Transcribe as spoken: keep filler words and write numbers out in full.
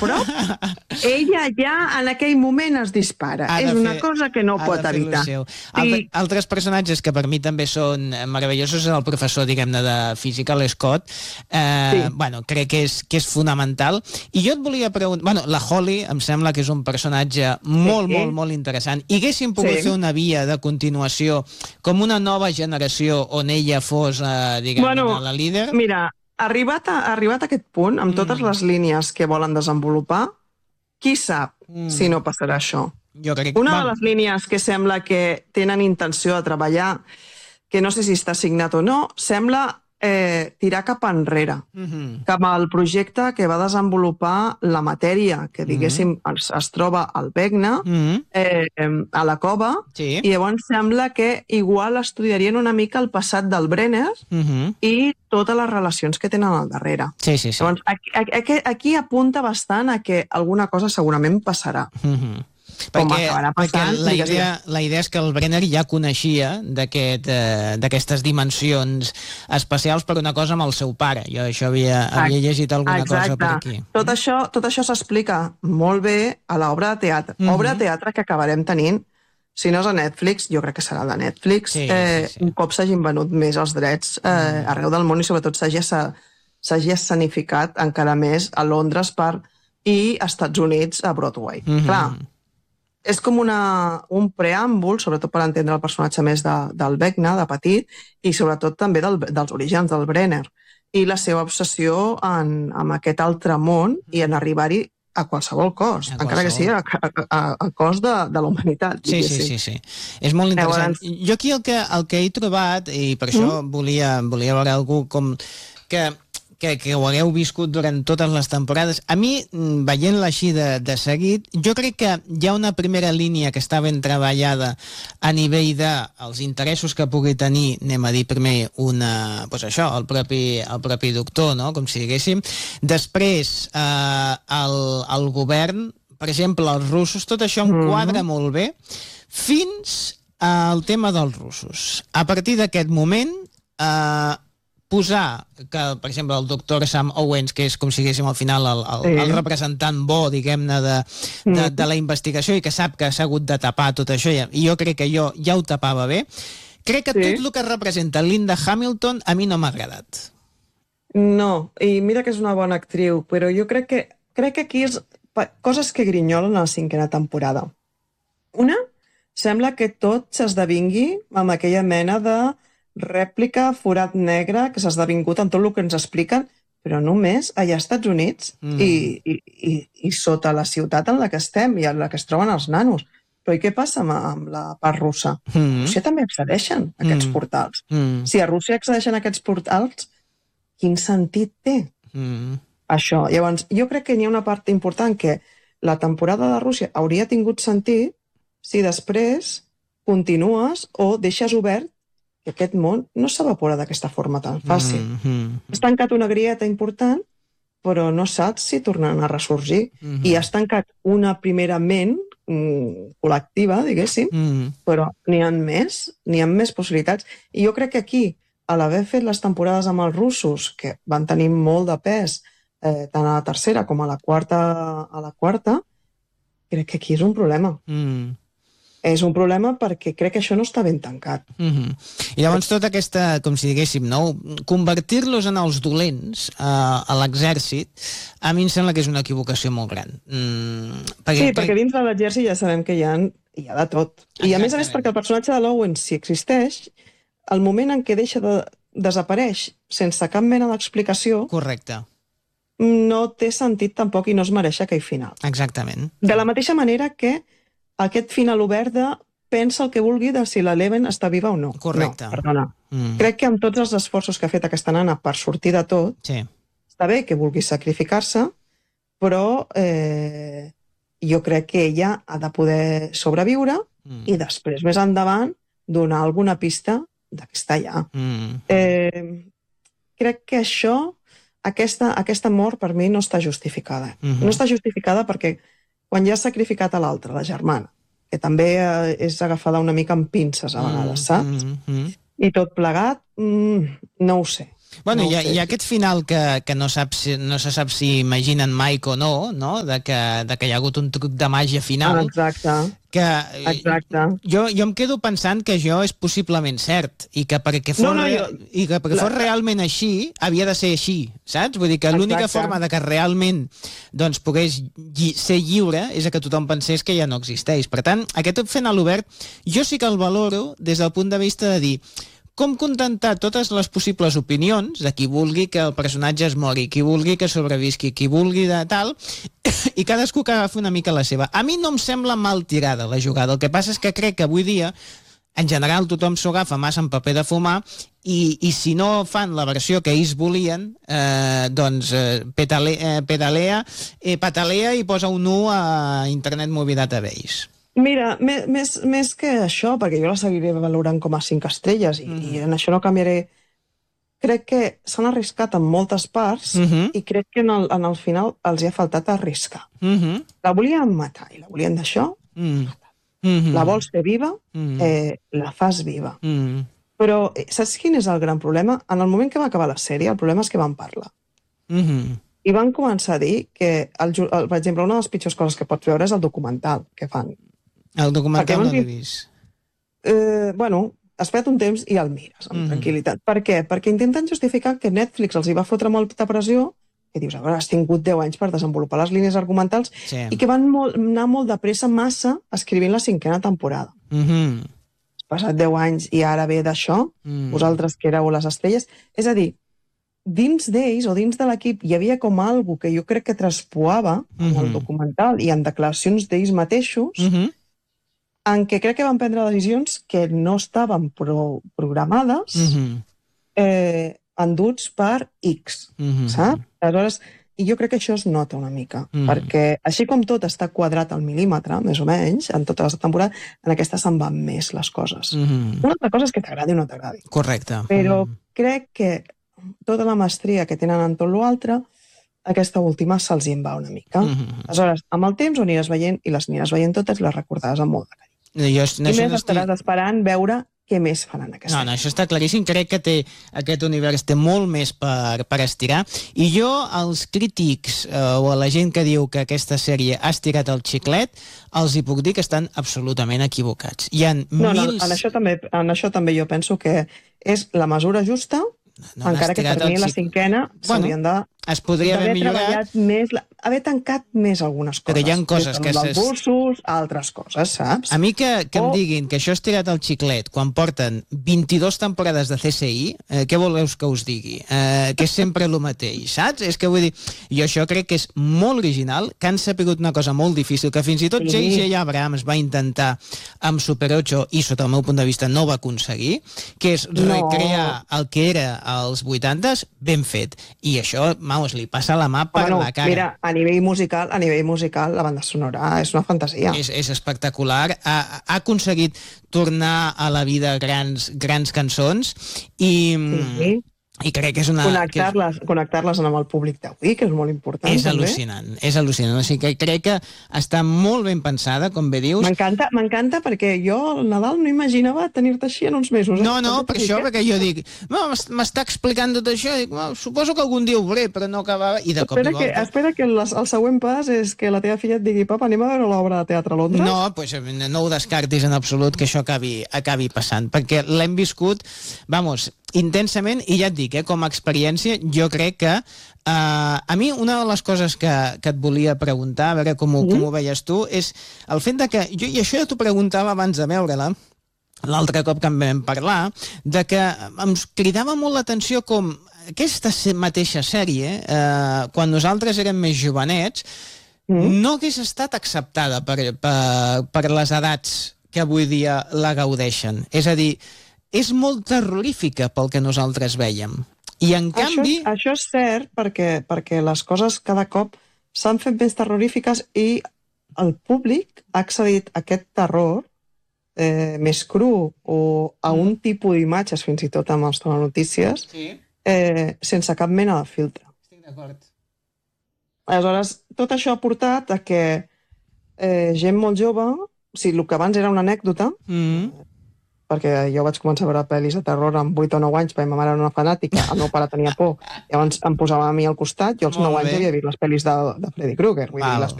prop, ella ja en aquell moment es dispara. És una fer, cosa que no pot evitar. Sí. Altres personatges que per mi també són meravellosos és el professor, diguem-ne, de física, l'Scott. Eh, sí. Bueno, crec que és, que és fonamental. I jo et volia preguntar... Bueno, la Holly em sembla que és un personatge molt, sí. molt, molt interessant. I haguéssim pogut sí. fer una via de continuació com una nova generació on ella fos, eh, diguem-ne, bueno, la líder? Mira, arribat a, arribat a aquest punt, amb mm. totes les línies que volen desenvolupar, qui sap mm. si no passarà això? Jo crec... Una de les línies que sembla que tenen intenció de treballar, que no sé si està signat o no, sembla eh, tirar cap enrere, mm-hmm. cap al projecte que va desenvolupar la matèria, que diguéssim mm-hmm. es, es troba al Vecna, mm-hmm. eh, a la cova, sí. I llavors sembla que igual estudiarien una mica el passat del Brenner mm-hmm. i totes les relacions que tenen al darrere. Sí, sí, sí. Llavors, aquí, aquí, aquí apunta bastant a que alguna cosa segurament passarà. Mm-hmm. Perquè, perquè la, idea, la idea és que el Brenner ja coneixia d'aquest, eh, d'aquestes dimensions espacials per una cosa amb el seu pare. Jo això havia, havia llegit alguna Exacte. Cosa per aquí. Tot això, tot això s'explica molt bé a l'obra de teatre. Mm-hmm. Obra de teatre que acabarem tenint, si no és a Netflix, jo crec que serà de Netflix, sí, eh, sí, sí. un cop s'hagin venut més els drets eh, mm. arreu del món i sobretot s'hagi escenificat encara més a Londres per, i als Estats Units a Broadway. Mm-hmm. Clar, és com una, un preàmbul, sobretot per entendre el personatge més de, del Vecna, de petit, i sobretot també del, dels orígens del Brenner, i la seva obsessió en, en aquest altre món i en arribar-hi a qualsevol cost, a encara qualsevol. Que sigui a, a, a cost de, de la humanitat. Sí, sí, sí, sí. És molt interessant. Llavors... Jo aquí el que, el que he trobat, i per això mm? volia, volia veure algú com que... Que, que ho hagueu viscut durant totes les temporades. A mi, veient-la així de, de seguit, jo crec que hi ha una primera línia que està ben treballada a nivell dels interessos que pugui tenir, anem a dir primer, una, doncs això, el propi, el propi doctor, no? Com si diguéssim. Després, eh, el, el govern, per exemple, els russos, tot això enquadra mm-hmm. molt bé, fins al tema dels russos. A partir d'aquest moment, eh, posar que, per exemple, el doctor Sam Owens, que és, com si diguéssim, al final el, el, sí. el representant bo, diguem-ne, de, de, de la investigació i que sap que s'ha hagut de tapar tot això, i jo crec que jo ja ho tapava bé, crec que sí. tot el que representa Linda Hamilton a mi no m'ha agradat. No, i mira que és una bona actriu, però jo crec que, crec que aquí és coses que grinyolen a la cinquena temporada. Una, sembla que tot s'esdevingui amb aquella mena de rèplica, forat negre, que s'ha esdevingut en tot el que ens expliquen, però només allà als Estats Units mm. i, i, i, i sota la ciutat en la que estem i en la que es troben els nanos. Però i què passa amb, amb la part russa? Mm. A Rússia també accedeixen a aquests mm. portals. Mm. Si a Rússia accedeixen a aquests portals, quin sentit té mm. això? Llavors, jo crec que n'hi ha una part important que la temporada de Rússia hauria tingut sentit si després continues o deixes obert que aquest món no s'evapora d'aquesta forma tan fàcil. Mm-hmm. Has tancat una grieta important, però no saps si tornaran a ressorgir. Mm-hmm. I has tancat una primera ment mm, col·lectiva, diguéssim, mm-hmm. però n'hi ha més, n'hi ha més possibilitats. I jo crec que aquí, a l'haver fet les temporades amb els russos, que van tenir molt de pes, eh, tant a la tercera com a la quarta, a la quarta, crec que aquí és un problema. Mm. És un problema perquè crec que això no està ben tancat. Mm-hmm. I llavors tota aquesta, com si diguéssim, no? Convertir-los en els dolents uh, a l'exèrcit, a mi em sembla que és una equivocació molt gran. Mm, perquè, sí, perquè dins de l'exèrcit ja sabem que hi ha, hi ha de tot. I a més a més perquè el personatge de l'Owens, si existeix, el moment en què deixa de desapareix sense cap mena d'explicació... Correcte. No té sentit tampoc i no es mereix aquell final. Exactament. De la mateixa manera que aquest final obert de pensa el que vulgui de si l'Eleven està viva o no. Correcte. No, perdona. Mm. Crec que amb tots els esforços que ha fet aquesta nana per sortir de tot, sí. Està bé que vulgui sacrificar-se, però eh, jo crec que ella ha de poder sobreviure mm. i després, més endavant, donar alguna pista de que està allà. Mm. Eh, crec que això, aquesta, aquesta mort per mi no està justificada. Mm-hmm. No està justificada perquè quan ja has sacrificat a l'altra, la germana, que també és agafada una mica amb pinces a vegades, saps? Mm-hmm. I tot plegat, mm, no ho sé. Bueno, no hi ha, sé. hi ha aquest final que, que no, sap si, no se sap si imaginen Mike o no, no? De, que, de que hi ha hagut un truc de màgia final. Ah, exacte, que exacte. jo, jo em quedo pensant que això és possiblement cert i que perquè fos, No, no, re, jo... i que perquè La... fos realment així havia de ser així, saps? Vull dir que l'única forma de que realment doncs, pogués lli ser lliure és que tothom pensés que ja no existeix. Per tant, aquest final obert jo sí que el valoro des del punt de vista de dir com contentar totes les possibles opinions de qui vulgui que el personatge es mori, qui vulgui que sobrevisqui, qui vulgui de tal, i cadascú que agafi una mica la seva. A mi no em sembla mal tirada la jugada, el que passa és que crec que avui dia en general tothom s'ho agafa massa en paper de fumar i, i si no fan la versió que ells volien, eh, doncs eh, petale, eh, pedalea, eh, patalea i posa un u a Internet Movie Database. Mira, més, més, més que això, perquè jo la seguiré valorant com a cinc estrelles i, mm. i en això no canviaré, crec que s'han arriscat en moltes parts mm -hmm. i crec que en el, en el final els hi ha faltat arriscar. Mm -hmm. La volien matar i la volien d'això, mm. -hmm. La vols fer viva, mm. eh, la fas viva. Mm. Però saps quin és el gran problema? En el moment que va acabar la sèrie, el problema és que van parlar. Mm -hmm. I van començar a dir que, el, el, per exemple, una de les pitjors coses que pots veure és el documental que fan. El documental no l'he vist. Eh, bueno, espera't un temps i el mires amb mm. tranquil·litat. Per què? Perquè intenten justificar que Netflix els hi va fotre molta pressió, que dius, a veure, has tingut deu anys per desenvolupar les línies argumentals sí. i que van molt, anar molt de pressa massa escrivint la cinquena temporada. Mm -hmm. Has passat deu anys i ara ve d'això, mm. vosaltres que éreu les estrelles. És a dir, dins d'ells o dins de l'equip hi havia com algo que jo crec que traspoava mm -hmm. en el documental i en declaracions d'ells mateixos mm -hmm. en què crec que van prendre decisions que no estaven pro programades mm-hmm. eh, enduts per X, mm-hmm. saps? Aleshores, i jo crec que això es nota una mica, mm-hmm. perquè així com tot està quadrat al mil·límetre, més o menys, en totes les temporades, en aquesta se'n van més les coses. Mm-hmm. Una altra cosa és que t'agradi o no t'agradi. Correcte. Però mm-hmm. crec que tota la mestria que tenen en tot l'altre, aquesta última se'ls en va una mica. Mm-hmm. Aleshores, amb el temps ho aniràs veient i les aniràs veient totes i les recordaràs amb molt de carinyo. Jo, I més estaràs estic... esperant veure què més faran aquesta. No, no, això està claríssim. Crec que té, aquest univers té molt més per, per estirar. I jo, als crítics eh, o a la gent que diu que aquesta sèrie ha estirat el xiclet, els hi puc dir que estan absolutament equivocats. Hi ha no, mils... no, en això, també, en això també jo penso que és la mesura justa, no, encara que termini la cinquena, bueno, s'haurien de... Es podria haver millorat... Més, haver tancat més algunes coses. Però hi ha coses que... Els bursos, altres coses, saps? A mi que, que o... em diguin que això és tirat al xiclet quan porten vint-i-dues temporades de C S I, eh, què voleu que us digui? Eh, que és sempre el mateix, saps? És que vull dir, jo això crec que és molt original, que han sapigut una cosa molt difícil, que fins i tot J J Abrams va intentar amb Super ocho i, sota el meu punt de vista, no va aconseguir, que és recrear no. el que era als vuitantes ben fet. I això, vamos, li passa la mà per bueno, la cara. Mira, a nivell musical, a nivell musical, la banda sonora és una fantasia. És, és espectacular. Ha, ha aconseguit tornar a la vida grans, grans cançons i... Sí. I crec que és una... Connectar-les és... connectar amb el públic d'avui, que és molt important. És també. al·lucinant, és al·lucinant. O sigui que crec que està molt ben pensada, com bé dius. M'encanta, m'encanta perquè jo al Nadal no imaginava tenir-te així en uns mesos. Eh? No, no, per això, perquè jo dic, no, m'està explicant tot això, dic, no, suposo que algun dia ho veuré, però no acabava, i de cop espera i volta... Que, espera que el, el següent pas és que la teva filla et digui, papa, anem a veure l'obra de teatre a Londres? No, pues, no ho descartis en absolut que això acabi, acabi passant, perquè l'hem viscut, vamos, intensament, i ja et dic, eh, com a experiència, jo crec que uh, a mi una de les coses que, que et volia preguntar, a veure com ho, mm-hmm. com ho veies tu, és el fet de que, jo, i això ja t'ho preguntava abans de veure-la, l'altre cop que en vam parlar, de que em cridava molt l'atenció com aquesta mateixa sèrie, eh, quan nosaltres érem més jovenets, mm-hmm. no hagués estat acceptada per, per, per les edats que avui dia la gaudeixen. És a dir, és molt terrorífica pel que nosaltres veiem. I en canvi... Això, això és cert perquè, perquè les coses cada cop s'han fet més terrorífiques i el públic ha accedit a aquest terror eh, més cru o a un tipus d'imatges, fins i tot amb els telenotícies, sí. eh, sense cap mena de filtre. Estic d'acord. Aleshores, tot això ha portat a que eh, gent molt jove, o sigui, el que abans era una anècdota, mm-hmm. perquè jo vaig començar a veure pel·lis de terror amb vuit o nou anys, perquè ma mare era una fanàtica, el meu pare tenia por, llavors em posava a mi al costat, jo als nou anys havia vist les pel·lis de, de Freddy Krueger, vull Val. dir, les